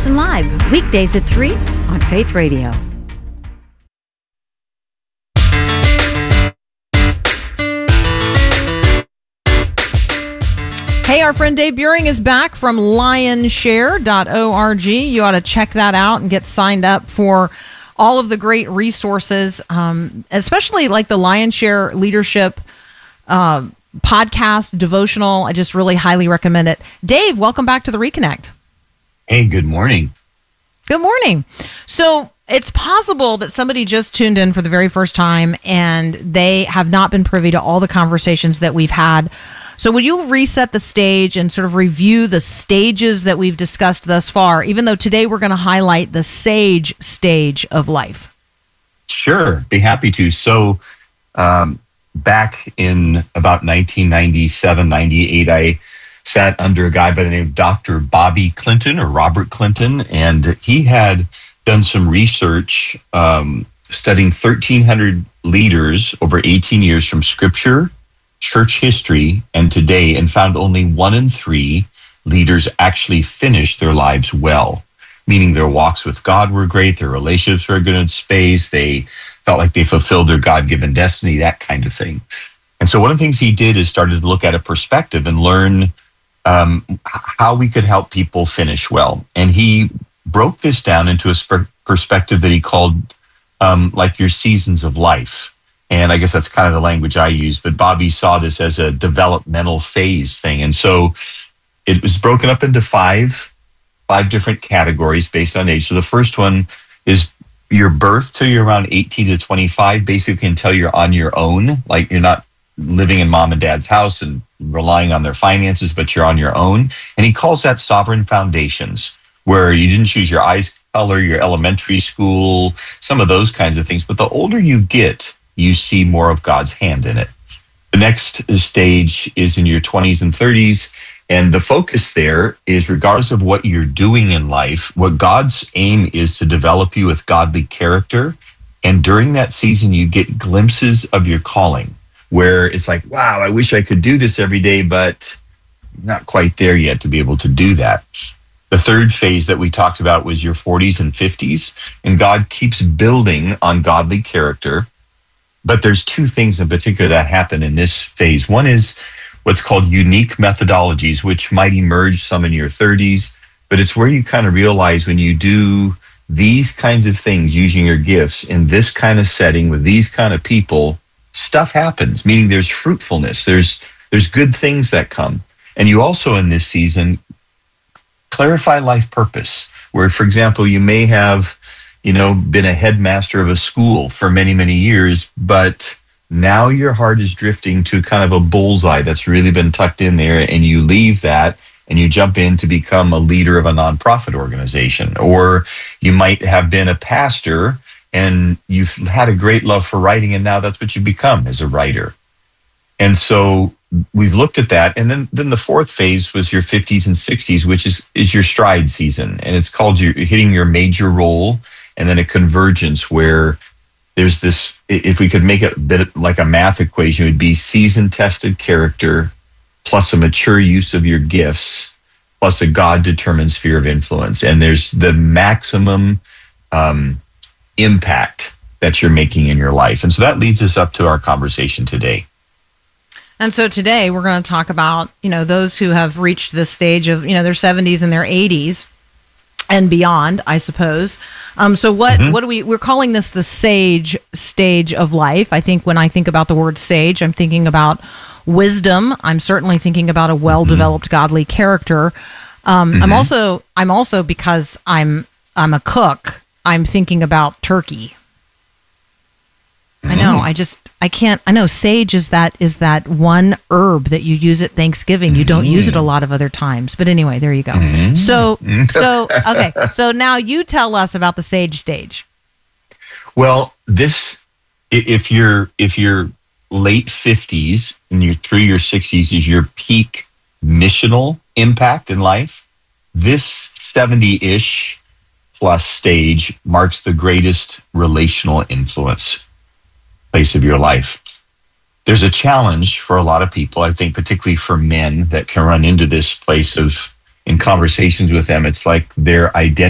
Listen live weekdays at 3 on Faith Radio. Hey, our friend Dave Buehring is back from lionshare.org. You ought to check that out and get signed up for all of the great resources, especially like the Lionshare Leadership podcast, devotional. I just really highly recommend it. Dave, welcome back to the Reconnect. Hey, good morning. Good morning. So it's possible that somebody just tuned in for the very first time and they have not been privy to all the conversations that we've had. So would you reset the stage and sort of review the stages that we've discussed thus far, even though today we're going to highlight the sage stage of life? Sure, be happy to. So back in about 1997, 98, I sat under a guy by the name of Dr. Bobby Clinton or Robert Clinton, and he had done some research studying 1,300 leaders over 18 years from Scripture, church history, and today, and found only 1 in 3 leaders actually finished their lives well, meaning their walks with God were great, their relationships were good in space, they felt like they fulfilled their God-given destiny, that kind of thing. And so one of the things he did is started to look at a perspective and learn how we could help people finish well. And he broke this down into a perspective that he called like your seasons of life. And I guess that's kind of the language I use, but Bobby saw this as a developmental phase thing. And so it was broken up into five different categories based on age. So the first one is your birth till you're around 18 to 25, basically until you're on your own, like you're not living in mom and dad's house and relying on their finances, but you're on your own. And he calls that sovereign foundations, where you didn't choose your eyes color, your elementary school, some of those kinds of things. But the older you get, you see more of God's hand in it. The next stage is in your 20s and 30s. And the focus there is, regardless of what you're doing in life, what God's aim is to develop you with godly character. And during that season, you get glimpses of your calling, where it's like, wow, I wish I could do this every day, but not quite there yet to be able to do that. The third phase that we talked about was your 40s and 50s. And God keeps building on godly character. But there's 2 things in particular that happen in this phase. One is what's called unique methodologies, which might emerge some in your 30s, but it's where you kind of realize when you do these kinds of things using your gifts in this kind of setting with these kind of people, stuff happens, meaning there's fruitfulness, there's good things that come. And you also in this season clarify life purpose, where, for example, you may have been a headmaster of a school for many, many years, but now your heart is drifting to kind of a bullseye that's really been tucked in there, and you leave that and you jump in to become a leader of a nonprofit organization. Or you might have been a pastor and you've had a great love for writing, and now that's what you become as a writer. And so we've looked at that. And then the fourth phase was your 50s and 60s, which is your stride season. And it's called you're hitting your major role, and then a convergence where there's this, if we could make it a bit like a math equation, it would be season-tested character plus a mature use of your gifts plus a God-determined sphere of influence. And there's the maximum impact that you're making in your life. And so that leads us up to our conversation today. And so today we're going to talk about, those who have reached this stage of, their 70s and their 80s. And beyond, I suppose. So what do we're calling this the sage stage of life. I think when I think about the word sage, I'm thinking about wisdom. I'm certainly thinking about a well-developed godly character. I'm also because I'm a cook, I'm thinking about turkey. I know. I know sage is that one herb that you use at Thanksgiving. You don't use it a lot of other times. But anyway, there you go. So okay. So now you tell us about the sage stage. Well, if you're late 50s and you're through your 60s is your peak missional impact in life, this 70-ish plus stage marks the greatest relational influence place of your life. There's a challenge for a lot of people, I think, particularly for men that can run into this place of, in conversations with them, it's like their identity